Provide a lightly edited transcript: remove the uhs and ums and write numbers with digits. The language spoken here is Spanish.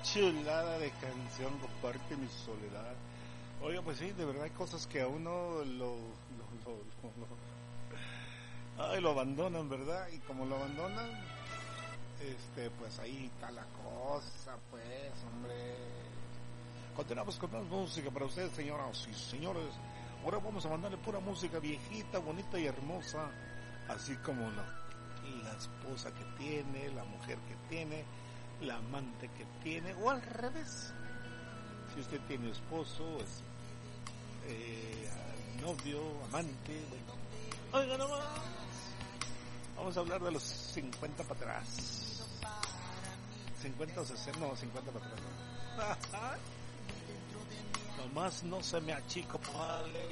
chulada de canción, comparte mi soledad. Oiga, pues sí, de verdad hay cosas que a uno lo abandonan, ¿verdad? Y como lo abandonan, pues ahí está la cosa, pues, hombre. Continuamos con más música para ustedes, señoras y señores. Ahora vamos a mandarle pura música viejita, bonita y hermosa, así como la esposa que tiene, la mujer que tiene, la amante que tiene, o al revés. Si usted tiene esposo, novio, amante, bueno. Oiga nomás, vamos a hablar de los 50 para atrás. 50 o 60, no, 50 para atrás. Nomás no se me achico, vale.